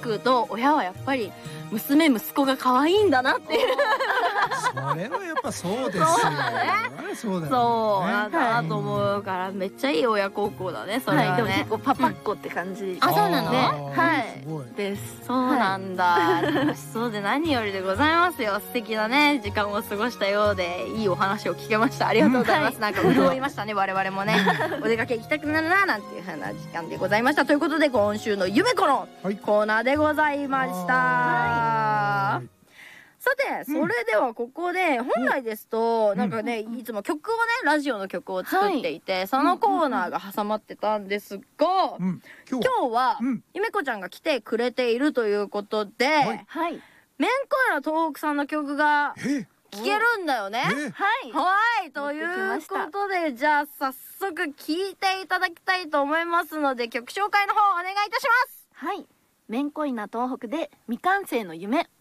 くと親はやっぱり娘息子が可愛いんだなっていうそれはやっぱそうですよ。そうだよね。 そうなんだなと思うからめっちゃいい親孝行だねそれはね。 でも結構パパっ子って感じ。 あ、そうなの？ はいすごいです。 そうなんだ。楽しそうで何よりでございますよ。素敵なね時間を過ごしたようでいいお話を聞けました。ありがとうございます。なんか潤いましたね我々もね。お出かけ行きたくなるななんていう風な時間でございました。ということで今週のゆめこのコーナーでございました。さてそれではここで本来ですとなんかねいつも曲をねラジオの曲を作っていてそのコーナーが挟まってたんですが今日はゆめこちゃんが来てくれているということでめんこいな東北さんの曲が聴けるんだよね。はいということでじゃあ早速聴いていただきたいと思いますので曲紹介の方お願いいたします。 はい、めんこいな東北で未完成の夢。